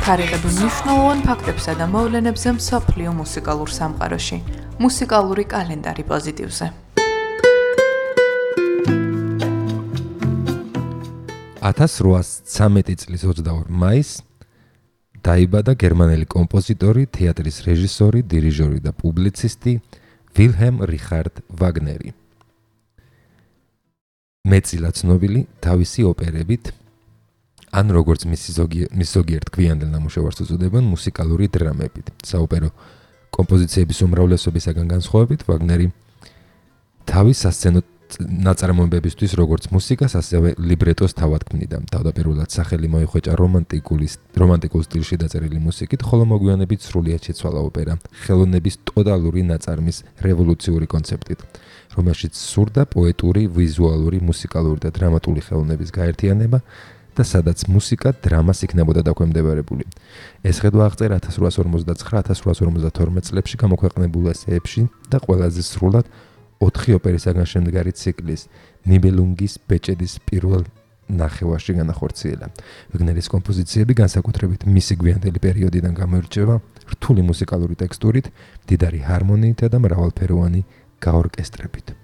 თარიღები მნიშვნელოვან ფაქტებსა და მოვლენებზე მსოფლიო მუსიკალურ სამყაროში. მუსიკალური კალენდარი პოზიტივზე. 1813 წლის 22 მაისს დაიბადა გერმანელი კომპოზიტორი, თეატრის რეჟისორი, დირიჟორი და პუბლიცისტი ვილჰელმ რიხარდ ვაგნერი. მეწილად ცნობილი თავისი ოპერებით, ან როგორც მისი ზოგიერთ გვიანდელ ნამუშევარს უწოდებენ, მუსიკალური დრამებით. საოპერო კომპოზიციების უმრავლესობისაგან განსხვავებით, ვაგნერი თავის სასცენო ნაწარმოებებისთვის როგორც მუსიკას, ასევე ლიბრეტოს თავად ქმნიდა. თავდაპირველად სახელი მოიხვეჭა რომანტიკულ სტილში დაწერილი მუსიკით, ხოლო მოგვიანებით სრულიად შეცვალა ოპერა ხელოვნების ტოტალური ნაწარმის რევოლუციური კონცეპტით, რომელშიც სურდა პოეტური, ვიზუალური, მუსიკალური და დრამატული ხელოვნების გაერთიანება და სადაც მუსიკა დრამას იქნებოდა დაქვემდებარებული. ეს ხედვა აღწერა 1859-1852 წლებში გამოქვეყნებულ ესეებში და ყველაზე სრულად 4 ოპერისაგან შემდგარი ციკლის ნიბელუნგის ბეჭედის პირველ ნახევარში განახორციელა. ვაგნერის კომპოზიციები განსაკუთრებით მისი გვიანდელი პერიოდიდან გამოირჩევა რთული მუსიკალური ტექსტურით, მდიდარი ჰარმონიითა და მრავალფეროვანი გაორკესტრებით.